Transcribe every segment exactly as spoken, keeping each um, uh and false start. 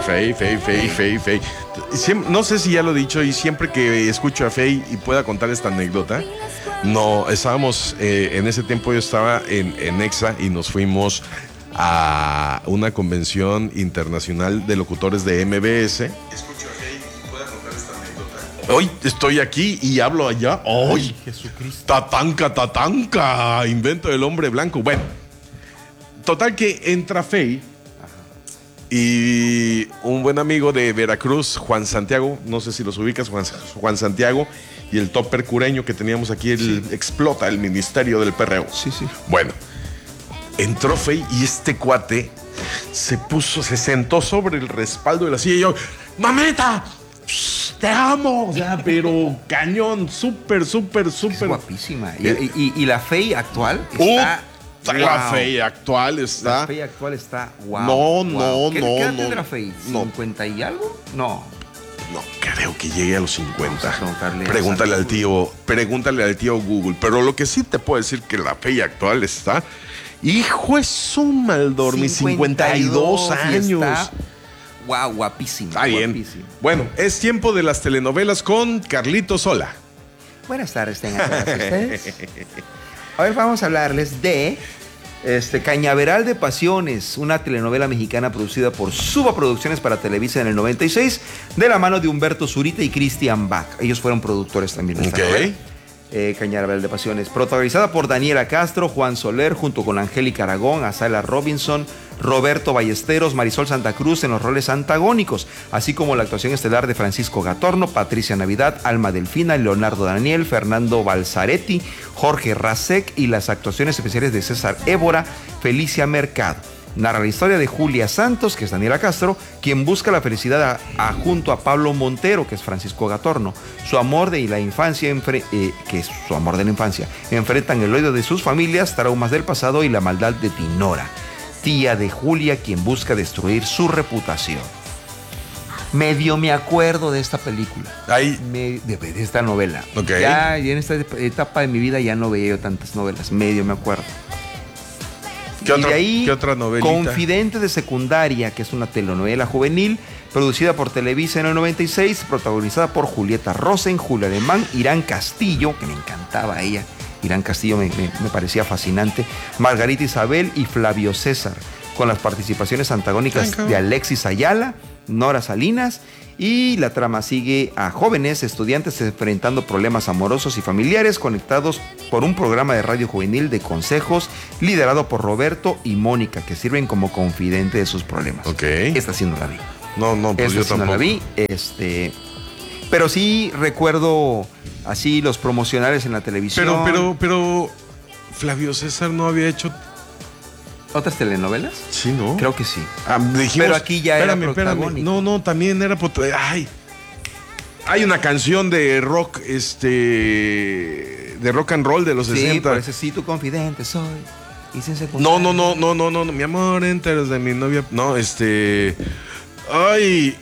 Fey, Fey, Fey, Fey, Fey. Siem- no sé si ya lo he dicho y siempre que escucho a Fey y pueda contar esta anécdota, no, estábamos, eh, en ese tiempo yo estaba en, en EXA y nos fuimos a una convención internacional de locutores de M B S. Escucho a Fey y pueda contar esta anécdota. Hoy estoy aquí y hablo allá. ¡Ay, Jesucristo! Tatanca, tatanca, invento del hombre blanco. Bueno, total que entra Fey y un buen amigo de Veracruz, Juan Santiago, no sé si los ubicas, Juan, Juan Santiago, y el topper cureño que teníamos aquí, el sí. explota el Ministerio del Perreo. Sí, sí. Bueno, entró Fey y este cuate se puso, se sentó sobre el respaldo de la silla y yo, ¡mameta! ¡Te amo! O sea, pero cañón, súper, súper, súper. Es guapísima. Y, y, y, y la Fey actual está... Uh, La wow. Fey actual está. La Fey actual está wow. No, wow. no, ¿Qué, no. ¿Qué edad no, tendrá Fey? ¿cincuenta no. y algo? No. No, creo que llegue a los cincuenta. A pregúntale al tío, pregúntale al tío Google. Pero lo que sí te puedo decir que la Fey actual está. Hijo, es un mal dormir, cincuenta y dos años. Está, wow, guapísima. Está bien. Guapísima. Bueno, es tiempo de las telenovelas con Carlito Sola. Buenas tardes, tengan todas ustedes. A ver, vamos a hablarles de este, Cañaveral de Pasiones, una telenovela mexicana producida por Suba Producciones para Televisa en el noventa y seis, de la mano de Humberto Zurita y Christian Bach. Ellos fueron productores también de esta okay. novela. Eh, Cañaveral de Pasiones, protagonizada por Daniela Castro, Juan Soler, junto con Angélica Aragón, Azala Robinson, Roberto Ballesteros, Marisol Santa Cruz en los roles antagónicos, así como la actuación estelar de Francisco Gatorno, Patricia Navidad, Alma Delfina, Leonardo Daniel, Fernando Balzaretti, Jorge Rasek y las actuaciones especiales de César Évora, Felicia Mercado. Narra la historia de Julia Santos, que es Daniela Castro, quien busca la felicidad a, a, junto a Pablo Montero, que es Francisco Gatorno. Su amor de la infancia, eh, que es su amor de la infancia, enfrentan el odio de sus familias, traumas del pasado y la maldad de Dinora, tía de Julia, quien busca destruir su reputación. Medio me acuerdo de esta película. Ahí. Me, de, de esta novela. Okay. Ya, ya en esta etapa de mi vida ya no veía yo tantas novelas. Medio me acuerdo. ¿Qué, otro, y de ahí, ¿Qué otra novelita? Confidente de Secundaria, que es una telenovela juvenil producida por Televisa en el noventa y seis, protagonizada por Julieta Rosen, Julio Alemán, Irán Castillo, que me encantaba ella. Irán Castillo me, me, me parecía fascinante. Margarita Isabel y Flavio César, con las participaciones antagónicas de Alexis Ayala, Nora Salinas, y la trama sigue a jóvenes estudiantes enfrentando problemas amorosos y familiares conectados por un programa de radio juvenil de consejos liderado por Roberto y Mónica, que sirven como confidente de sus problemas. Ok. Esta sí no la vi. No, no, pues Esta yo sí tampoco. no la vi, este... Pero sí recuerdo así los promocionales en la televisión. Pero, pero, pero... Flavio César no había hecho... ¿Otras telenovelas? Sí, ¿no? Creo que sí. Ah, dijimos, pero aquí ya espérame, era protagónico. Espérame. No, no, también era... Ay, hay una canción de rock, este... de rock and roll de los sí, sesenta. por eso sí, tu confidente soy. Hice no, no, no, no, no, no, no, mi amor, enteros de mi novia. No, este... Ay...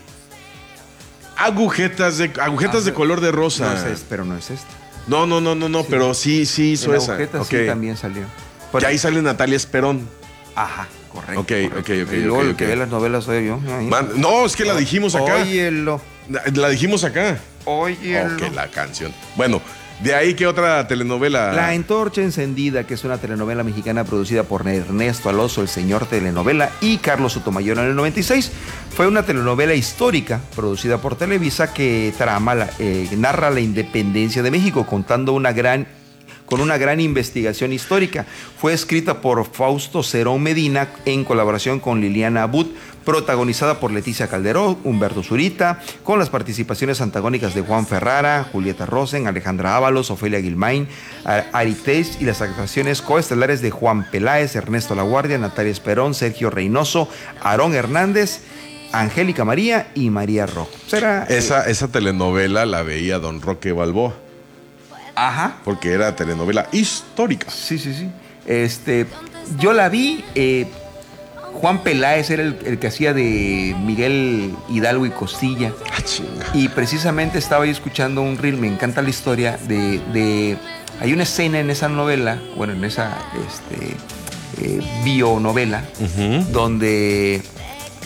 Agujetas de agujetas ah, de color de rosa. No es, pero no es esta. No, no, no, no, no, sí. Pero sí, sí hizo en esa. Agujetas okay. Sí también salió. Por... Y ahí sale Natalia Esperón. Ajá, correcto. Ok, correcto. ok, ok. Y luego okay, el que okay. ve las novelas soy yo. Man, no, es que la dijimos acá. Óyelo. La, la dijimos acá. Óyelo. Ok, la canción. Bueno, de ahí, ¿qué otra telenovela? La Antorcha Encendida, que es una telenovela mexicana producida por Ernesto Alonso, el señor telenovela, y Carlos Sotomayor en el noventa y seis. Fue una telenovela histórica producida por Televisa que trama la, eh, narra la independencia de México, contando una gran con una gran investigación histórica. Fue escrita por Fausto Cerón Medina en colaboración con Liliana Abud, protagonizada por Leticia Calderón, Humberto Zurita, con las participaciones antagónicas de Juan Ferrara, Julieta Rosen, Alejandra Ábalos, Ofelia Guilmain, Ari Teix, y las actuaciones coestelares de Juan Peláez, Ernesto Laguardia, Natalia Esperón, Sergio Reynoso, Aarón Hernández, Angélica María y María Rojo. ¿Será, esa, eh? esa telenovela la veía don Roque Balboa. Ajá. Porque era telenovela histórica. Sí, sí, sí. Este, yo la vi. Eh, Juan Peláez era el, el que hacía de Miguel Hidalgo y Costilla. Ah, chinga. Y precisamente estaba yo escuchando un reel, me encanta la historia de... de hay una escena en esa novela, bueno, en esa este, eh, bionovela, uh-huh. donde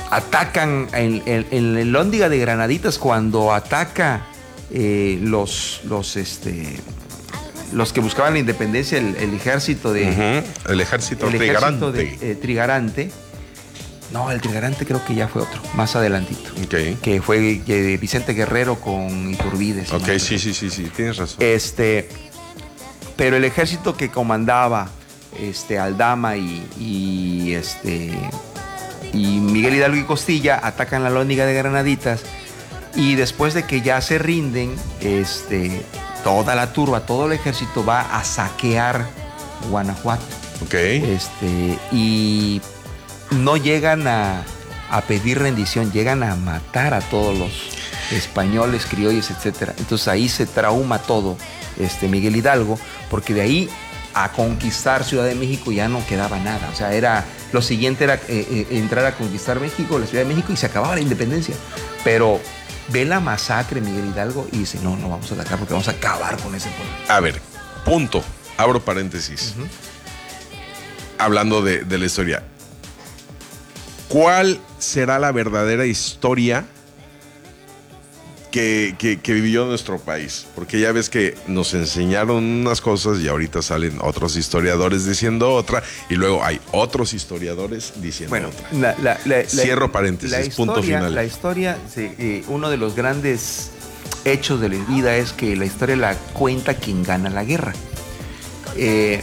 atacan en, en, en el Lóndiga de Granaditas, cuando ataca eh, los, los, este, los que buscaban la independencia, el, el ejército de... Uh-huh. El ejército el trigarante. Ejército de, eh, trigarante. No, el trigarante creo que ya fue otro, más adelantito. Okay. Que fue eh, Vicente Guerrero con Iturbide. Ok, sí, sí, sí, sí, tienes razón. Este, pero el ejército que comandaba este, Aldama y, y, este, y Miguel Hidalgo y Costilla atacan la Lóndiga de Granaditas, y después de que ya se rinden, este, toda la turba, todo el ejército va a saquear Guanajuato. Ok. Este, y no llegan a, a pedir rendición, llegan a matar a todos los españoles, criollos, etcétera. Entonces ahí se trauma todo este, Miguel Hidalgo, porque de ahí a conquistar Ciudad de México ya no quedaba nada. O sea, era, lo siguiente era eh, eh, entrar a conquistar México, la Ciudad de México, y se acababa la independencia. Pero ve la masacre Miguel Hidalgo y dice, no, no vamos a atacar porque vamos a acabar con ese pueblo. A ver, punto. Abro paréntesis. Uh-huh. Hablando de, de la historia. ¿Cuál será la verdadera historia que, que, que vivió nuestro país? Porque ya ves que nos enseñaron unas cosas y ahorita salen otros historiadores diciendo otra, y luego hay otros historiadores diciendo bueno, otra. La, la, la, Cierro paréntesis, la historia, punto final. La historia, sí, eh, uno de los grandes hechos de la vida es que la historia la cuenta quien gana la guerra. Eh,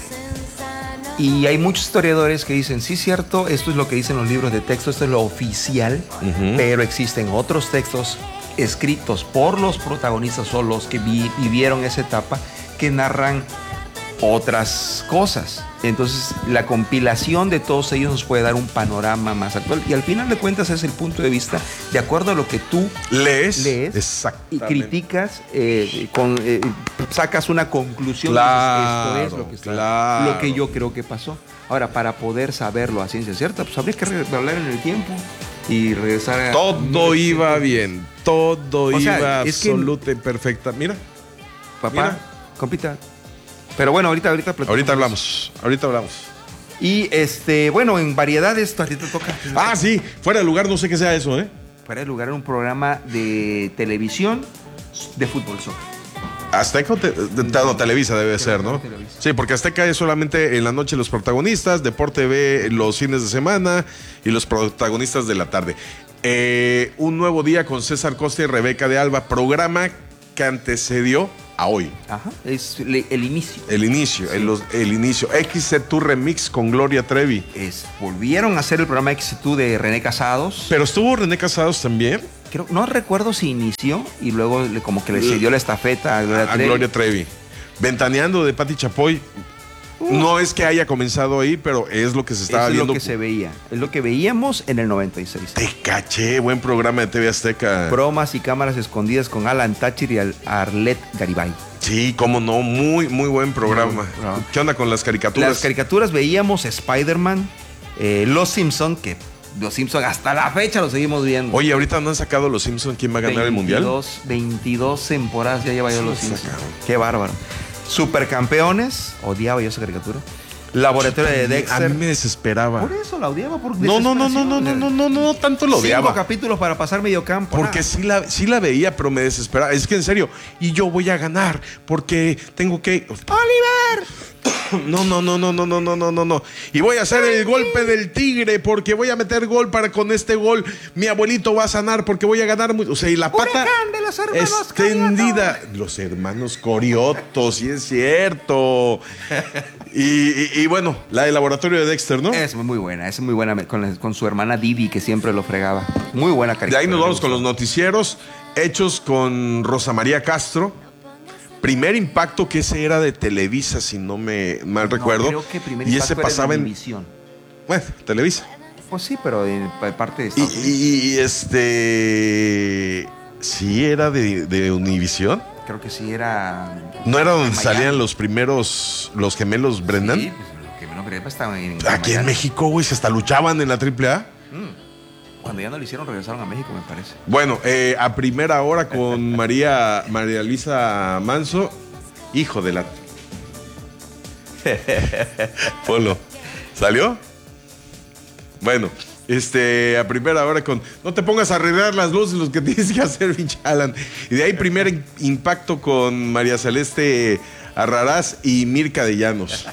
Y hay muchos historiadores que dicen, sí, cierto, esto es lo que dicen los libros de texto, esto es lo oficial, uh-huh. pero existen otros textos escritos por los protagonistas o los que vi, vivieron esa etapa, que narran otras cosas. Entonces, la compilación de todos ellos nos puede dar un panorama más actual. Y al final de cuentas es el punto de vista de acuerdo a lo que tú lees, lees y criticas, eh, con, eh, sacas una conclusión. Claro, y dices, esto es lo que, está, claro. lo que yo creo que pasó. Ahora, para poder saberlo a ciencia cierta, pues habría que hablar en el tiempo y regresar a... Todo iba bien, todo o sea, iba es absoluta y perfecta. Mira, papá, mira. compita. Pero bueno, ahorita, ahorita Ahorita hablamos, ahorita hablamos. Y este, bueno, en variedades, a ti te toca. Ah, sí, fuera de lugar, no sé qué sea eso, ¿eh? Fuera de lugar, un programa de televisión de fútbol soccer. Azteca o te, de, no, Televisa debe ser, ¿no? Televisa. Sí, porque Azteca es solamente en la noche los protagonistas, Deporte ve los fines de semana y los protagonistas de la tarde. Eh, un nuevo día con César Costa y Rebeca de Alba, programa que antecedió a hoy. Ajá, es le, el inicio. El inicio, sí. el, el inicio. X C dos Remix con Gloria Trevi. Es, volvieron a hacer el programa X C dos de René Casados. Pero estuvo René Casados también. Creo, no recuerdo si inició y luego le, como que le cedió la estafeta a Gloria a, Trevi. A Gloria Trevi. Ventaneando de Pati Chapoy. Uh. No es que haya comenzado ahí, pero es lo que se estaba Eso viendo. Es lo que se veía. Es lo que veíamos en el noventa y seis. Te caché, buen programa de T V Azteca. Bromas y cámaras escondidas con Alan Thatcher y Arlette Garibay. Sí, cómo no, muy, muy buen programa. No, no. ¿Qué onda con las caricaturas? Las caricaturas veíamos Spider-Man, eh, Los Simpson, que Los Simpson hasta la fecha lo seguimos viendo. Oye, ahorita no han sacado Los Simpson, ¿quién va a ganar veintidós, el mundial? veintidós temporadas ya lleva yo Los Simpson. Sacaron. Qué bárbaro. Supercampeones, odiaba yo esa caricatura. Laboratorio de Dexter. A mí me desesperaba. Por eso la odiaba. Por no, no, no, no, no, no, no, no, no, tanto lo odiaba. Cinco capítulos para pasar medio campo. Porque sí la, sí la veía, pero me desesperaba. Es que en serio, y yo voy a ganar porque tengo que... ¡Oliver! No, no, no, no, no, no, no, no, no, no. Y voy a hacer el golpe del tigre porque voy a meter gol para con este gol mi abuelito va a sanar porque voy a ganar muy, o sea, y la pata de los hermanos extendida. Corioto. Los hermanos Corioto, sí es cierto. Y, y, y bueno, la del laboratorio de Dexter, ¿no? Es muy buena, es muy buena con, con su hermana Didi que siempre lo fregaba. Muy buena caricatura. De ahí nos vamos con los noticieros hechos con Rosa María Castro. Primer impacto que ese era de Televisa, si no me mal no, recuerdo. Creo que primer y ese pasaba en en Univisión. Bueno, Televisa. Pues sí, pero de, de parte de y, y, y este sí era de, de Univisión. Creo que sí era. ¿No era donde salían los primeros, los gemelos Brennan? Sí, pues, los gemelos Brennan estaban en. Aquí en México, güey, se hasta luchaban en la triple A. Mm. Cuando ya no lo hicieron, regresaron a México, me parece. Bueno, eh, a primera hora con María, María Luisa Manso, hijo de la. Polo. ¿Salió? Bueno, Este, a primera hora con no te pongas a arreglar las luces, los que tienes que hacer, pinche Alan. Y de ahí primer in- impacto con María Celeste Arrarás y Mirka de Llanos.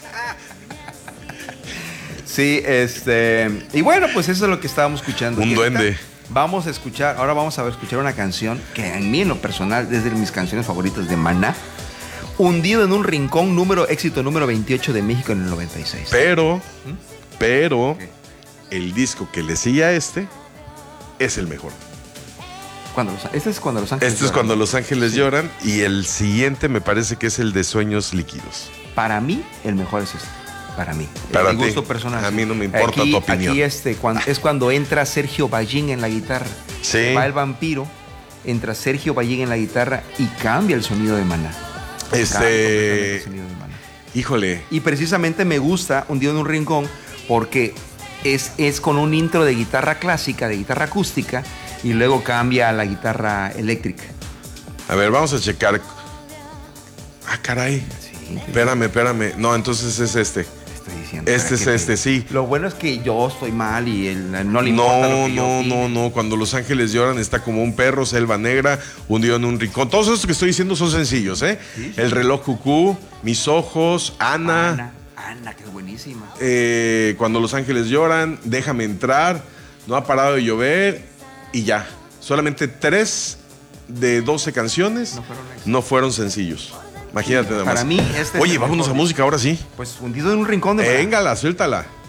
Sí, este. Y bueno, pues eso es lo que estábamos escuchando. Un Y ahorita duende. Vamos a escuchar, ahora vamos a escuchar una canción que en mí en lo personal es de mis canciones favoritas de Maná. Hundido en un rincón, número éxito número veintiocho de México en el noventa y seis. Pero, ¿Mm? pero, ¿Qué? el disco que le sigue a este es el mejor. Cuando los- este es cuando Los Ángeles Este es lloran. cuando Los Ángeles Sí. lloran y el siguiente me parece que es el de Sueños Líquidos. Para mí, el mejor es este. Para mí. Para mi ti. gusto personal. A mí no me importa Aquí- tu opinión. Aquí este, cuando, es cuando entra Sergio Ballín en la guitarra. Sí. Va el vampiro, entra Sergio Ballín en la guitarra y cambia el sonido de Maná. Cambia Este, completamente el sonido de Maná. híjole, Y precisamente me gusta Hundido en un rincón porque es, es con un intro de guitarra clásica, de guitarra acústica, y luego cambia a la guitarra eléctrica. a ver, vamos a checar. Ah, caray. Sí, Espérame, espérame. No, entonces es este. te estoy diciendo. Este para es que te- este, sí. Lo bueno es que yo estoy mal y él no le importa lo No, que yo no, opine. no, no. Cuando Los Ángeles lloran está como un perro, selva negra, hundido en un rincón. Todos estos que estoy diciendo son sencillos, ¿eh? Sí. El reloj cucú, Mis ojos, Ana, Ana, Ana, que es buenísima. eh, Cuando Los Ángeles lloran, Déjame entrar, No ha parado de llover y ya. Solamente tres de doce canciones No fueron éxitos. no fueron sencillos. Imagínate nada más. Para mí, este es Oye, el vámonos mejor a música ahora sí. Pues Hundido en un rincón de Maná. Véngala, suéltala.